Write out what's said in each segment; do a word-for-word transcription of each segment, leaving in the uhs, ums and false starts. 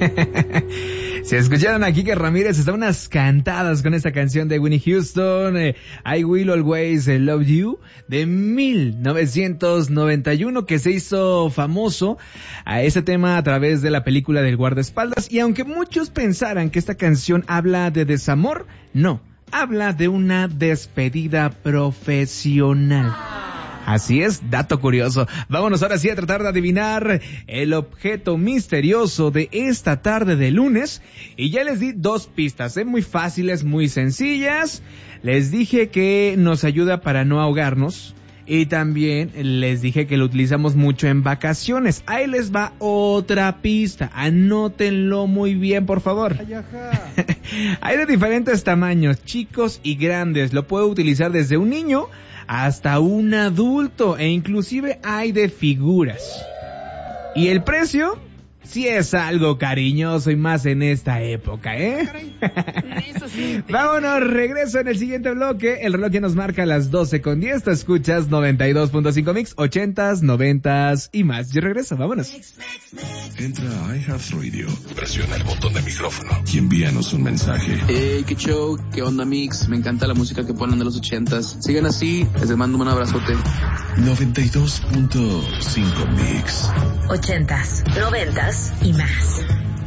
Se escucharon aquí que Ramírez está unas cantadas con esta canción de Whitney Houston, eh, I Will Always Love You, de mil novecientos noventa y uno, que se hizo famoso a ese tema a través de la película del guardaespaldas. Y aunque muchos pensaran que esta canción habla de desamor, no, habla de una despedida profesional. Así es, dato curioso. Vámonos ahora sí a tratar de adivinar el objeto misterioso de esta tarde de lunes. Y ya les di dos pistas, ¿eh? Muy fáciles, muy sencillas. Les dije que nos ayuda para no ahogarnos. Y también les dije que lo utilizamos mucho en vacaciones. Ahí les va otra pista. Anótenlo muy bien, por favor. Hay de diferentes tamaños, chicos y grandes. Lo puedo utilizar desde un niño hasta un adulto, e inclusive hay de figuras. Y el precio sí es algo cariñoso, y más en esta época, ¿eh? Eso sí. Vámonos, regreso en el siguiente bloque. El reloj ya nos marca las doce con diez. Te escuchas noventa y dos punto cinco Mix, ochentas, noventas y más. Yo regreso, vámonos. Entra a iHeartRadio, presiona el botón de micrófono y envíanos un mensaje. Hey, qué show, qué onda Mix, me encanta la música que ponen de los ochentas. Sigan así, les mando un abrazote. noventa y dos punto cinco Mix. Ochentas, noventas y más.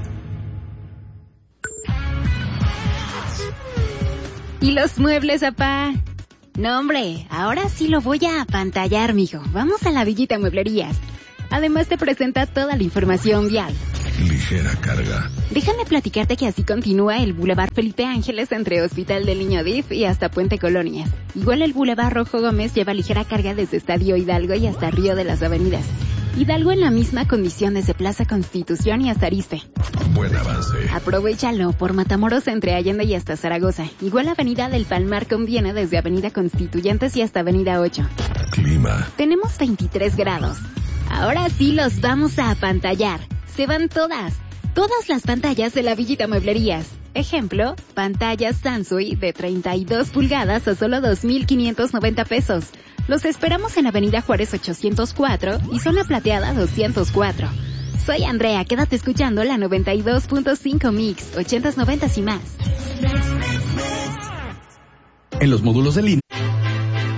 ¿Y los muebles, papá? No, hombre, ahora sí lo voy a apantallar, mijo. Vamos a la Villita Mueblerías. Además te presenta toda la información vial. Ligera carga. Déjame platicarte que así continúa el Boulevard Felipe Ángeles entre Hospital del Niño D I F y hasta Puente Colonias. Igual el Boulevard Rojo Gómez lleva ligera carga desde Estadio Hidalgo y hasta Río de las Avenidas. Hidalgo en la misma condición desde Plaza Constitución y hasta Ariste. Buen avance. Aprovechalo por Matamoros entre Allende y hasta Zaragoza. Igual Avenida del Palmar conviene desde Avenida Constituyentes y hasta Avenida ocho. Clima. Tenemos veintitrés grados. Ahora sí los vamos a apantallar. Se van todas. Todas las pantallas de la Villita Mueblerías. Ejemplo, pantallas Sansui de treinta y dos pulgadas a solo dos mil quinientos noventa pesos. Los esperamos en Avenida Juárez ochocientos cuatro y Zona Plateada doscientos cuatro. Soy Andrea, quédate escuchando la noventa y dos punto cinco Mix, ochentas, noventas y más. En los módulos de L I N